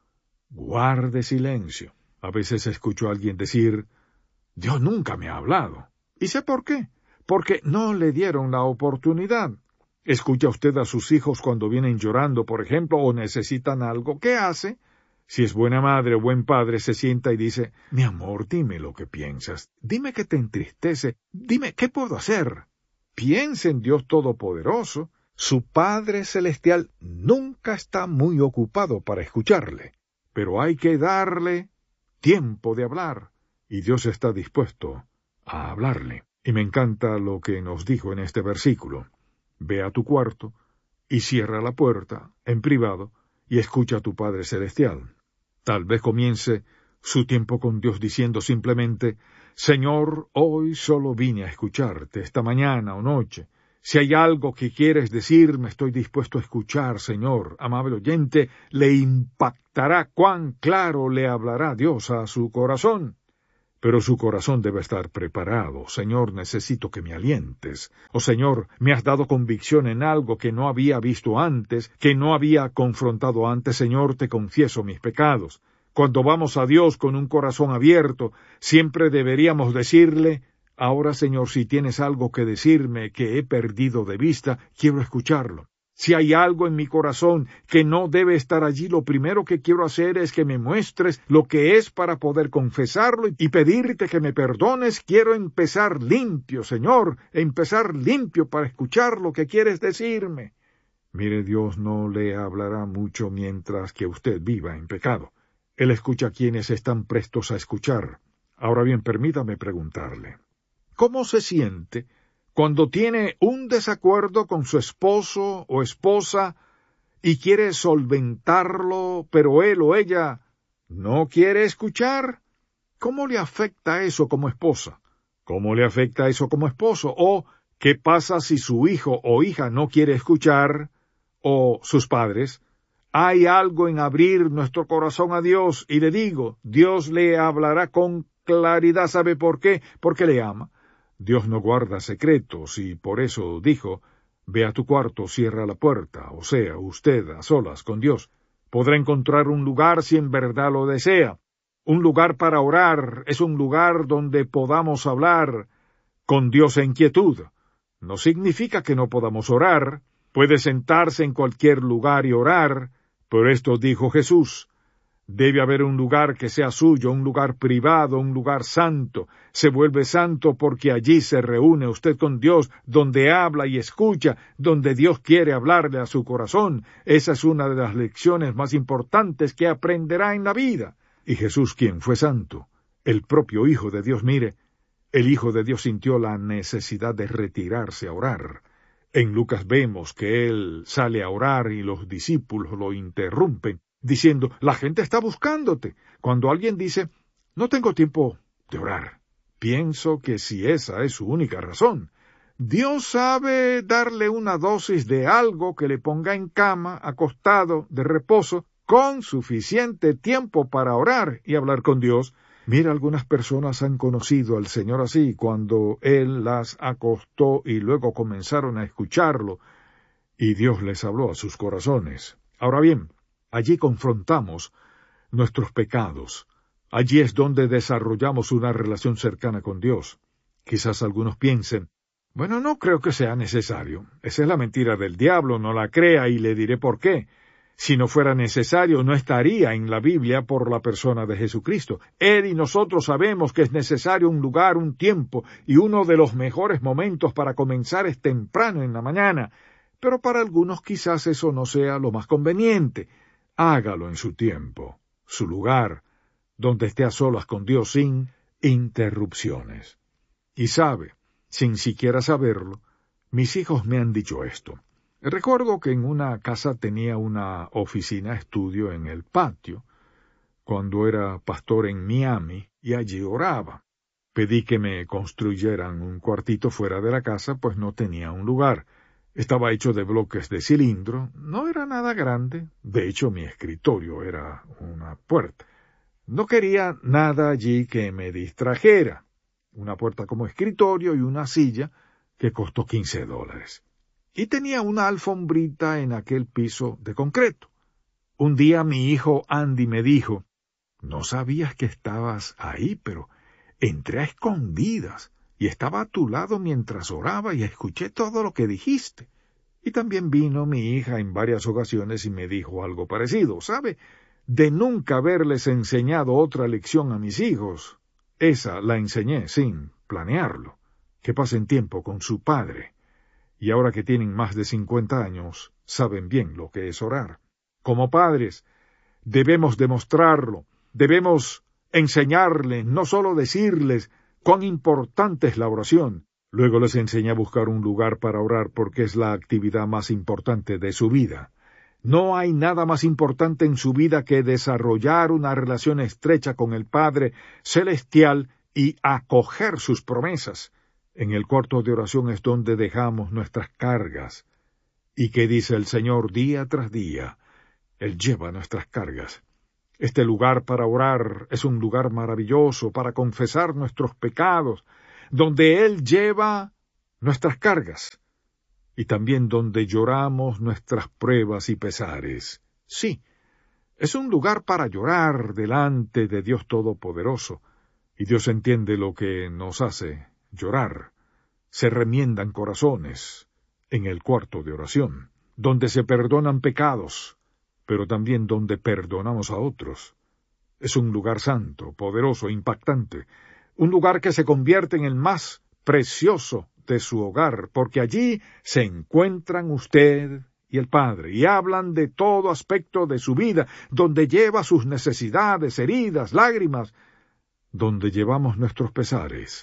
S1: guarde silencio. A veces escucho a alguien decir, Dios nunca me ha hablado. ¿Y sé por qué? Porque no le dieron la oportunidad. ¿Escucha usted a sus hijos cuando vienen llorando, por ejemplo, o necesitan algo? ¿Qué hace? Si es buena madre o buen padre, se sienta y dice, mi amor, dime lo que piensas. Dime qué te entristece. Dime, ¿qué puedo hacer? Piense en Dios Todopoderoso. Su Padre Celestial nunca está muy ocupado para escucharle. Pero hay que darle tiempo de hablar, y Dios está dispuesto a hablarle. Y me encanta lo que nos dijo en este versículo. Ve a tu cuarto y cierra la puerta en privado y escucha a tu Padre Celestial. Tal vez comience su tiempo con Dios diciendo simplemente, Señor, hoy solo vine a escucharte, esta mañana o noche. Si hay algo que quieres decirme, estoy dispuesto a escuchar, Señor. Amable oyente, le impactará cuán claro le hablará Dios a su corazón. Pero su corazón debe estar preparado. Señor, necesito que me alientes. O Señor, me has dado convicción en algo que no había visto antes, que no había confrontado antes. Señor, te confieso mis pecados. Cuando vamos a Dios con un corazón abierto, siempre deberíamos decirle, ahora, Señor, si tienes algo que decirme que he perdido de vista, quiero escucharlo. Si hay algo en mi corazón que no debe estar allí, lo primero que quiero hacer es que me muestres lo que es para poder confesarlo y pedirte que me perdones. Quiero empezar limpio, Señor, empezar limpio para escuchar lo que quieres decirme. Mire, Dios no le hablará mucho mientras que usted viva en pecado. Él escucha a quienes están prestos a escuchar. Ahora bien, permítame preguntarle, ¿cómo se siente cuando tiene un desacuerdo con su esposo o esposa y quiere solventarlo, pero él o ella no quiere escuchar? ¿Cómo le afecta eso como esposa? ¿Cómo le afecta eso como esposo? ¿O qué pasa si su hijo o hija no quiere escuchar? ¿O sus padres? Hay algo en abrir nuestro corazón a Dios, y le digo, Dios le hablará con claridad. ¿Sabe por qué? Porque le ama. Dios no guarda secretos, y por eso dijo, ve a tu cuarto, cierra la puerta, o sea, usted a solas con Dios. Podrá encontrar un lugar si en verdad lo desea. Un lugar para orar es un lugar donde podamos hablar con Dios en quietud. No significa que no podamos orar. Puede sentarse en cualquier lugar y orar, pero esto dijo Jesús. Debe haber un lugar que sea suyo, un lugar privado, un lugar santo. Se vuelve santo porque allí se reúne usted con Dios, donde habla y escucha, donde Dios quiere hablarle a su corazón. Esa es una de las lecciones más importantes que aprenderá en la vida. Y Jesús, quien fue santo, el propio Hijo de Dios, mire, el Hijo de Dios sintió la necesidad de retirarse a orar. En Lucas vemos que él sale a orar y los discípulos lo interrumpen, diciendo, la gente está buscándote. Cuando alguien dice, no tengo tiempo de orar, pienso que si esa es su única razón, Dios sabe darle una dosis de algo que le ponga en cama, acostado, de reposo, con suficiente tiempo para orar y hablar con Dios. Mira, algunas personas han conocido al Señor así, cuando Él las acostó y luego comenzaron a escucharlo, y Dios les habló a sus corazones. Ahora bien, allí confrontamos nuestros pecados. Allí es donde desarrollamos una relación cercana con Dios. Quizás algunos piensen, bueno, no creo que sea necesario. Esa es la mentira del diablo, no la crea y le diré por qué. Si no fuera necesario, no estaría en la Biblia por la persona de Jesucristo. Él y nosotros sabemos que es necesario un lugar, un tiempo, y uno de los mejores momentos para comenzar es temprano en la mañana. Pero para algunos quizás eso no sea lo más conveniente. Hágalo en su tiempo, su lugar, donde esté a solas con Dios sin interrupciones. Y sabe, sin siquiera saberlo, mis hijos me han dicho esto. Recuerdo que en una casa tenía una oficina estudio en el patio, cuando era pastor en Miami, y allí oraba. Pedí que me construyeran un cuartito fuera de la casa, pues no tenía un lugar. Estaba hecho de bloques de cilindro, no era nada grande, de hecho mi escritorio era una puerta. No quería nada allí que me distrajera, una puerta como escritorio y una silla que costó quince dólares. Y tenía una alfombrita en aquel piso de concreto. Un día mi hijo Andy me dijo, no sabías que estabas ahí, pero entré a escondidas y estaba a tu lado mientras oraba y escuché todo lo que dijiste. Y también vino mi hija en varias ocasiones y me dijo algo parecido. ¿Sabe? De nunca haberles enseñado otra lección a mis hijos, esa la enseñé sin planearlo, que pasen tiempo con su padre. Y ahora que tienen más de cincuenta años, saben bien lo que es orar. Como padres, debemos demostrarlo, debemos enseñarles, no solo decirles cuán importante es la oración. Luego les enseñé a buscar un lugar para orar porque es la actividad más importante de su vida. No hay nada más importante en su vida que desarrollar una relación estrecha con el Padre Celestial y acoger sus promesas. En el cuarto de oración es donde dejamos nuestras cargas. ¿Y qué dice el Señor día tras día? Él lleva nuestras cargas. Este lugar para orar es un lugar maravilloso para confesar nuestros pecados, donde Él lleva nuestras cargas, y también donde lloramos nuestras pruebas y pesares. Sí, es un lugar para llorar delante de Dios Todopoderoso, y Dios entiende lo que nos hace llorar. Se remiendan corazones en el cuarto de oración, donde se perdonan pecados, pero también donde perdonamos a otros. Es un lugar santo, poderoso, impactante, un lugar que se convierte en el más precioso de su hogar, porque allí se encuentran usted y el Padre, y hablan de todo aspecto de su vida, donde lleva sus necesidades, heridas, lágrimas, donde llevamos nuestros pesares,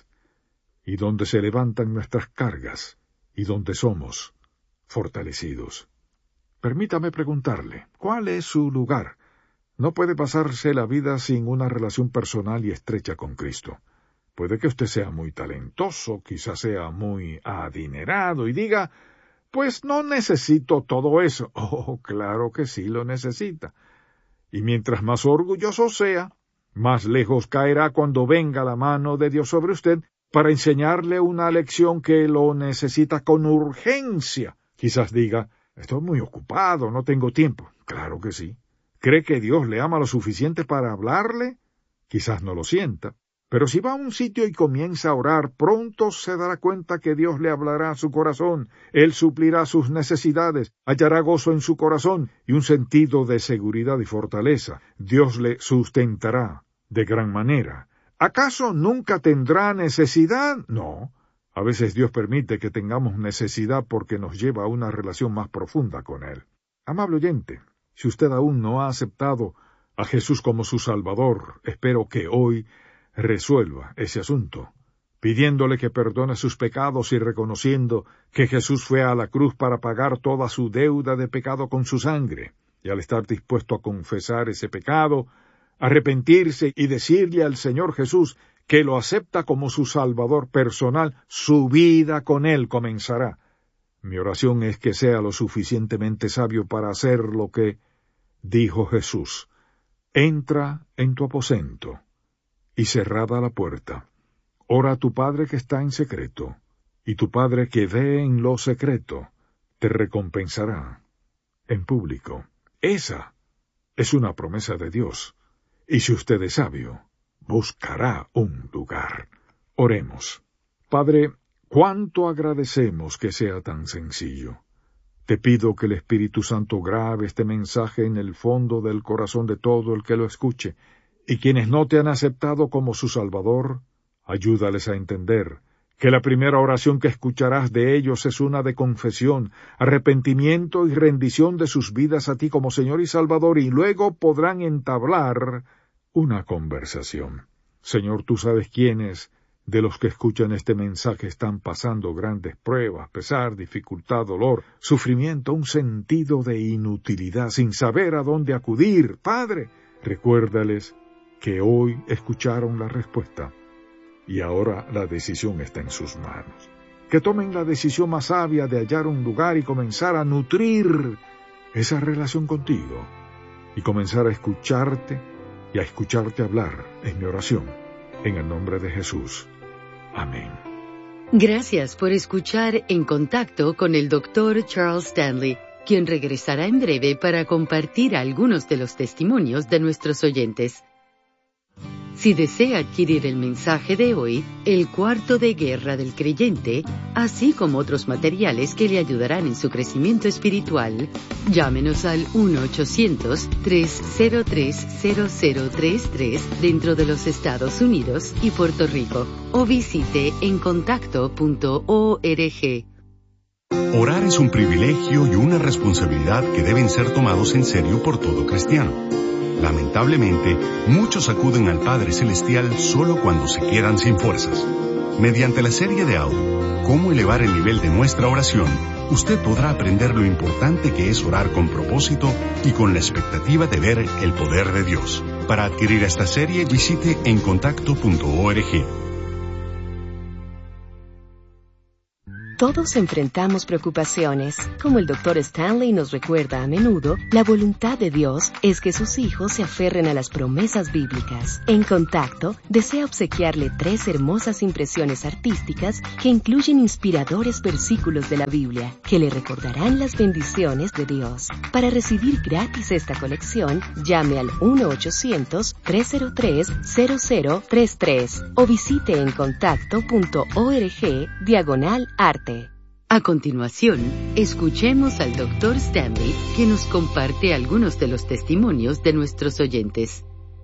S1: y donde se levantan nuestras cargas, y donde somos fortalecidos. Permítame preguntarle, ¿cuál es su lugar? No puede pasarse la vida sin una relación personal y estrecha con Cristo. Puede que usted sea muy talentoso, quizás sea muy adinerado y diga, pues no necesito todo eso. Oh, claro que sí lo necesita. Y mientras más orgulloso sea, más lejos caerá cuando venga la mano de Dios sobre usted para enseñarle una lección que lo necesita con urgencia. Quizás diga, estoy muy ocupado, no tengo tiempo. Claro que sí. ¿Cree que Dios le ama lo suficiente para hablarle? Quizás no lo sienta. Pero si va a un sitio y comienza a orar, pronto se dará cuenta que Dios le hablará a su corazón. Él suplirá sus necesidades, hallará gozo en su corazón y un sentido de seguridad y fortaleza. Dios le sustentará de gran manera. ¿Acaso nunca tendrá necesidad? No. A veces Dios permite que tengamos necesidad porque nos lleva a una relación más profunda con Él. Amable oyente, si usted aún no ha aceptado a Jesús como su Salvador, espero que hoy resuelva ese asunto, pidiéndole que perdone sus pecados y reconociendo que Jesús fue a la cruz para pagar toda su deuda de pecado con su sangre, y al estar dispuesto a confesar ese pecado, arrepentirse y decirle al Señor Jesús que lo acepta como su Salvador personal, su vida con Él comenzará. Mi oración es que sea lo suficientemente sabio para hacer lo que dijo Jesús. Entra en tu aposento, y cerrada la puerta, ora a tu Padre que está en secreto, y tu Padre que ve en lo secreto, te recompensará en público. Esa es una promesa de Dios, y si usted es sabio, buscará un lugar. Oremos. Padre, cuánto agradecemos que sea tan sencillo. Te pido que el Espíritu Santo grabe este mensaje en el fondo del corazón de todo el que lo escuche, y quienes no te han aceptado como su Salvador, ayúdales a entender que la primera oración que escucharás de ellos es una de confesión, arrepentimiento y rendición de sus vidas a ti como Señor y Salvador, y luego podrán entablar una conversación. Señor, tú sabes quiénes de los que escuchan este mensaje están pasando grandes pruebas, pesar, dificultad, dolor, sufrimiento, un sentido de inutilidad, sin saber a dónde acudir. Padre, recuérdales que hoy escucharon la respuesta y ahora la decisión está en sus manos. Que tomen la decisión más sabia de hallar un lugar y comenzar a nutrir esa relación contigo y comenzar a escucharte y a escucharte hablar en mi oración, en el nombre de Jesús. Amén.
S2: Gracias por escuchar En Contacto con el doctor Charles Stanley, quien regresará en breve para compartir algunos de los testimonios de nuestros oyentes. Si desea adquirir el mensaje de hoy, El Cuarto de Guerra del Creyente, así como otros materiales que le ayudarán en su crecimiento espiritual, llámenos al uno ochocientos, tres cero tres, cero cero tres tres dentro de los Estados Unidos y Puerto Rico, o visite en contacto punto org.
S3: Orar es un privilegio y una responsabilidad que deben ser tomados en serio por todo cristiano. Lamentablemente, muchos acuden al Padre Celestial solo cuando se quedan sin fuerzas. Mediante la serie de audio, Cómo elevar el nivel de nuestra oración, usted podrá aprender lo importante que es orar con propósito y con la expectativa de ver el poder de Dios. Para adquirir esta serie, visite en contacto punto org.
S4: Todos enfrentamos preocupaciones. Como el doctor Stanley nos recuerda a menudo, la voluntad de Dios es que sus hijos se aferren a las promesas bíblicas. En Contacto, desea obsequiarle tres hermosas impresiones artísticas que incluyen inspiradores versículos de la Biblia, que le recordarán las bendiciones de Dios. Para recibir gratis esta colección, llame al uno ochocientos, tres cero tres, cero cero tres tres o visite en contacto punto org diagonal arte.
S2: A continuación, escuchemos al doctor Stanley, que nos comparte algunos de los testimonios de nuestros oyentes.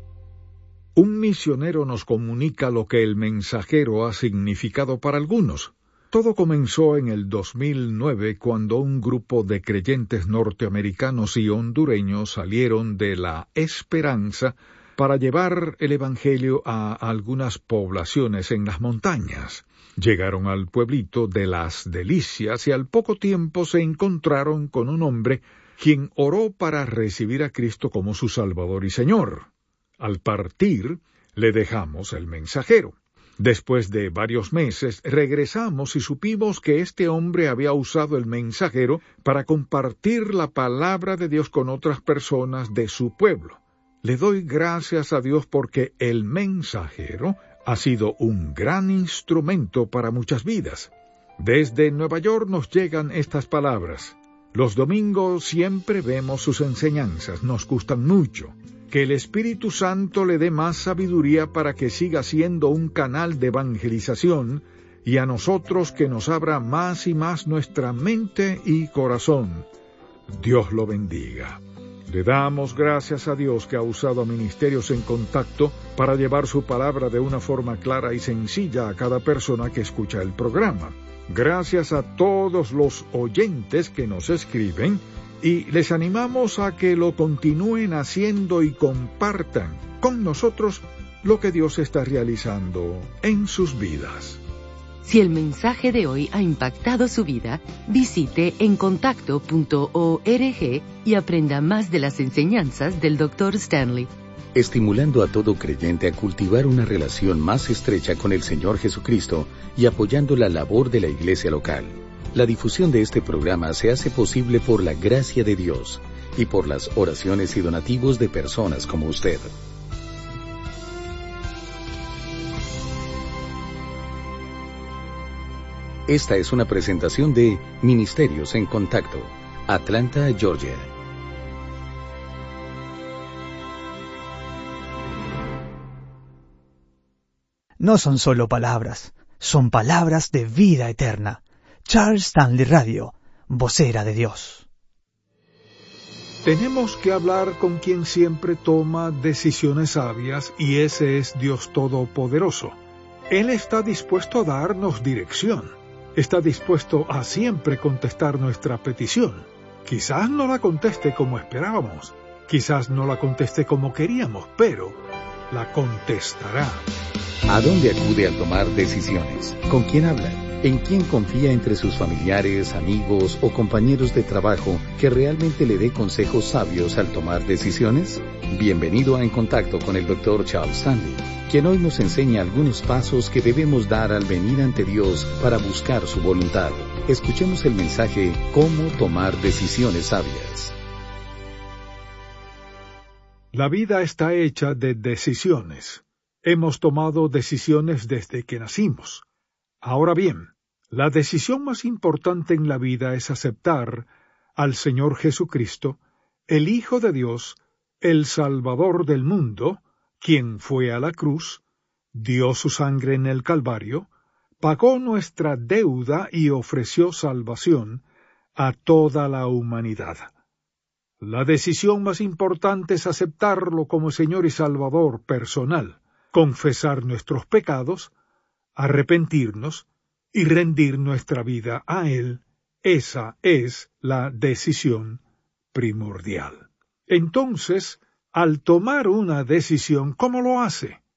S1: Un misionero nos comunica lo que el mensajero ha significado para algunos. Todo comenzó en el dos mil nueve, cuando un grupo de creyentes norteamericanos y hondureños salieron de La Esperanza para llevar el Evangelio a algunas poblaciones en las montañas. Llegaron al pueblito de Las Delicias y al poco tiempo se encontraron con un hombre quien oró para recibir a Cristo como su Salvador y Señor. Al partir, le dejamos el mensajero. Después de varios meses, regresamos y supimos que este hombre había usado el mensajero para compartir la palabra de Dios con otras personas de su pueblo. Le doy gracias a Dios porque el mensajero ha sido un gran instrumento para muchas vidas. Desde Nueva York nos llegan estas palabras. Los domingos siempre vemos sus enseñanzas, nos gustan mucho. Que el Espíritu Santo le dé más sabiduría para que siga siendo un canal de evangelización y a nosotros que nos abra más y más nuestra mente y corazón. Dios lo bendiga. Le damos gracias a Dios que ha usado a Ministerios en Contacto para llevar su palabra de una forma clara y sencilla a cada persona que escucha el programa. Gracias a todos los oyentes que nos escriben y les animamos a que lo continúen haciendo y compartan con nosotros lo que Dios está realizando en sus vidas.
S2: Si el mensaje de hoy ha impactado su vida, visite en contacto punto org y aprenda más de las enseñanzas del doctor Stanley.
S5: Estimulando a todo creyente a cultivar una relación más estrecha con el Señor Jesucristo y apoyando la labor de la iglesia local. La difusión de este programa se hace posible por la gracia de Dios y por las oraciones y donativos de personas como usted. Esta es una presentación de Ministerios en Contacto, Atlanta, Georgia.
S7: No son solo palabras, son palabras de vida eterna. Charles Stanley Radio, vocera de Dios.
S1: Tenemos que hablar con quien siempre toma decisiones sabias y ese es Dios Todopoderoso. Él está dispuesto a darnos dirección. Está dispuesto a siempre contestar nuestra petición. Quizás no la conteste como esperábamos, quizás no la conteste como queríamos, pero la contestará.
S5: ¿A dónde acude al tomar decisiones? ¿Con quién habla? ¿En quién confía entre sus familiares, amigos o compañeros de trabajo que realmente le dé consejos sabios al tomar decisiones? Bienvenido a En Contacto con el doctor Charles Stanley, quien hoy nos enseña algunos pasos que debemos dar al venir ante Dios para buscar su voluntad. Escuchemos el mensaje Cómo tomar decisiones sabias.
S1: La vida está hecha de decisiones. Hemos tomado decisiones desde que nacimos. Ahora bien, la decisión más importante en la vida es aceptar al Señor Jesucristo, el Hijo de Dios, el Salvador del mundo, quien fue a la cruz, dio su sangre en el Calvario, pagó nuestra deuda y ofreció salvación a toda la humanidad. La decisión más importante es aceptarlo como Señor y Salvador personal, confesar nuestros pecados, arrepentirnos y rendir nuestra vida a Él. Esa es la decisión primordial. Entonces, al tomar una decisión, ¿cómo lo hace?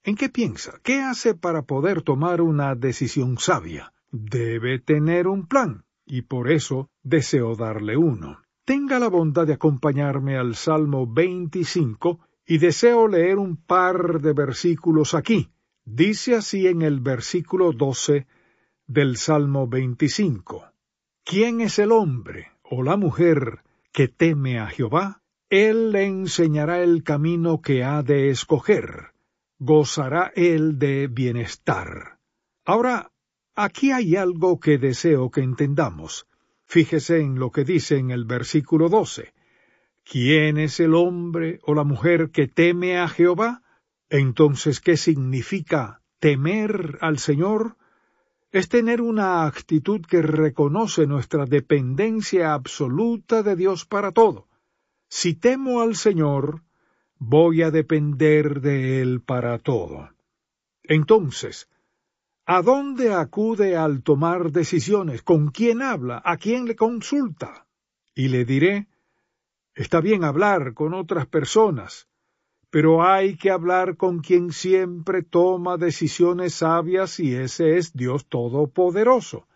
S1: ¿En qué piensa? ¿Qué hace para poder tomar una decisión sabia? Debe tener un plan, y por eso deseo darle uno. Tenga la bondad de acompañarme al Salmo veinticinco, y deseo leer un par de versículos aquí. Dice así en el versículo doce del Salmo veinticinco. ¿Quién es el hombre o la mujer que teme a Jehová? Él le enseñará el camino que ha de escoger. Gozará él de bienestar. Ahora, aquí hay algo que deseo que entendamos. Fíjese en lo que dice en el versículo doce. ¿Quién es el hombre o la mujer que teme a Jehová? Entonces, ¿qué significa temer al Señor? Es tener una actitud que reconoce nuestra dependencia absoluta de Dios para todo. Si temo al Señor, voy a depender de Él para todo. Entonces, ¿a dónde acude al tomar decisiones? ¿Con quién habla? ¿A quién le consulta? Y le diré, está bien hablar con otras personas, pero hay que hablar con quien siempre toma decisiones sabias y ese es Dios Todopoderoso.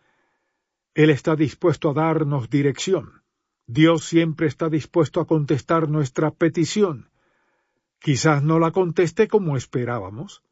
S1: Él está dispuesto a darnos dirección. Dios siempre está dispuesto a contestar nuestra petición. Quizás no la conteste como esperábamos.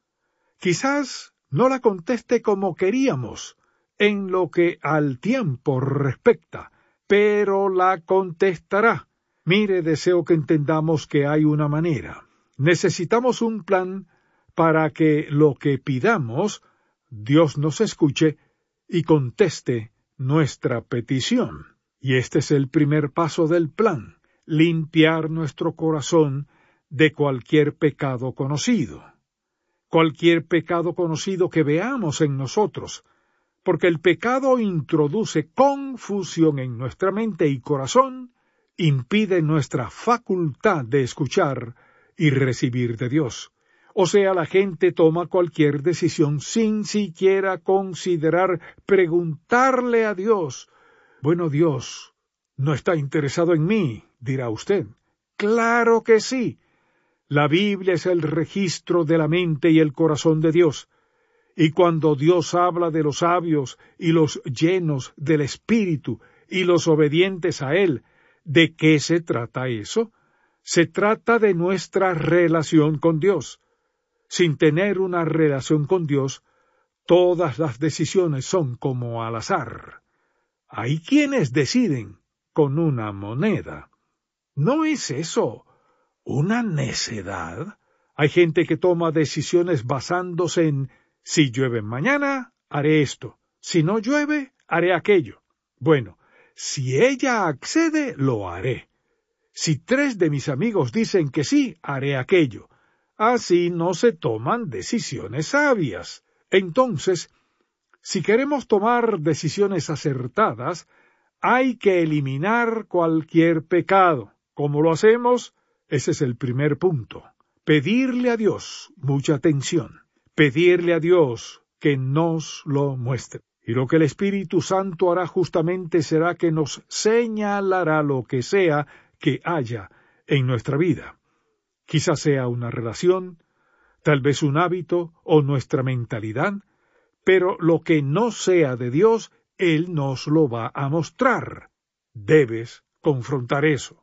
S1: Quizás no la conteste como queríamos, en lo que al tiempo respecta, pero la contestará. Mire, deseo que entendamos que hay una manera. Necesitamos un plan para que lo que pidamos, Dios nos escuche y conteste nuestra petición. Y este es el primer paso del plan, limpiar nuestro corazón de cualquier pecado conocido. Cualquier pecado conocido que veamos en nosotros, porque el pecado introduce confusión en nuestra mente y corazón, impide nuestra facultad de escuchar y recibir de Dios. O sea, la gente toma cualquier decisión sin siquiera considerar preguntarle a Dios. Bueno, Dios no está interesado en mí, dirá usted. Claro que sí. La Biblia es el registro de la mente y el corazón de Dios. Y cuando Dios habla de los sabios y los llenos del Espíritu y los obedientes a Él, ¿de qué se trata eso? Se trata de nuestra relación con Dios. Sin tener una relación con Dios, todas las decisiones son como al azar. Hay quienes deciden con una moneda. ¿No es eso una necedad? Hay gente que toma decisiones basándose en si llueve mañana, haré esto. Si no llueve, haré aquello. Bueno, si ella accede, lo haré. Si tres de mis amigos dicen que sí, haré aquello. Así no se toman decisiones sabias. Entonces, si queremos tomar decisiones acertadas, hay que eliminar cualquier pecado. ¿Cómo lo hacemos? Ese es el primer punto. Pedirle a Dios mucha atención. Pedirle a Dios que nos lo muestre. Y lo que el Espíritu Santo hará justamente será que nos señalará lo que sea que haya en nuestra vida. Quizás sea una relación, tal vez un hábito o nuestra mentalidad, pero lo que no sea de Dios, Él nos lo va a mostrar. Debes confrontar eso.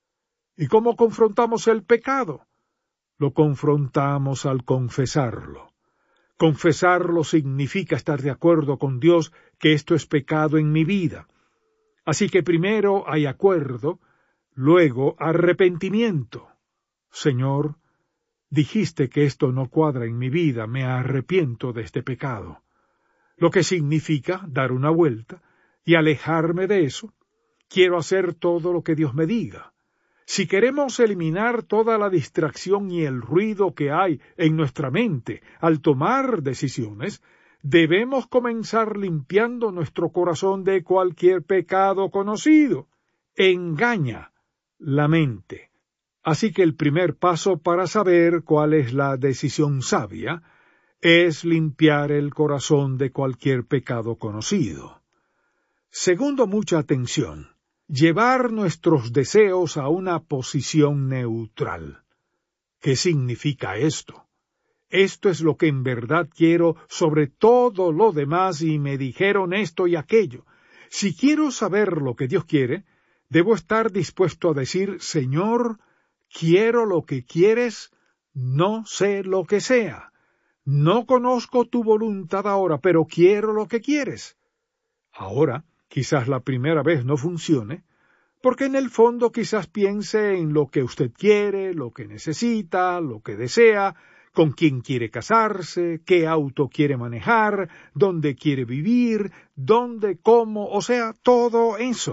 S1: ¿Y cómo confrontamos el pecado? Lo confrontamos al confesarlo. Confesarlo significa estar de acuerdo con Dios que esto es pecado en mi vida. Así que primero hay acuerdo, luego arrepentimiento. Señor, dijiste que esto no cuadra en mi vida, me arrepiento de este pecado. Lo que significa dar una vuelta y alejarme de eso. Quiero hacer todo lo que Dios me diga. Si queremos eliminar toda la distracción y el ruido que hay en nuestra mente al tomar decisiones, debemos comenzar limpiando nuestro corazón de cualquier pecado conocido. Engaña la mente. Así que el primer paso para saber cuál es la decisión sabia es limpiar el corazón de cualquier pecado conocido. Segundo, mucha atención. Llevar nuestros deseos a una posición neutral. ¿Qué significa esto? Esto es lo que en verdad quiero sobre todo lo demás y me dijeron esto y aquello. Si quiero saber lo que Dios quiere, debo estar dispuesto a decir, Señor, quiero lo que quieres, no sé lo que sea. No conozco tu voluntad ahora, pero quiero lo que quieres. Ahora, quizás la primera vez no funcione, porque en el fondo quizás piense en lo que usted quiere, lo que necesita, lo que desea, con quién quiere casarse, qué auto quiere manejar, dónde quiere vivir, dónde, cómo, o sea, todo eso.